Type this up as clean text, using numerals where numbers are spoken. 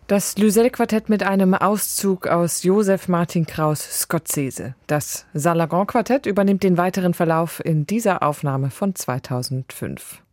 Das Lyselle-Quartett mit einem Auszug aus Joseph Martin Kraus' Scozzese. Das Salagon-Quartett übernimmt den weiteren Verlauf in dieser Aufnahme von 2005.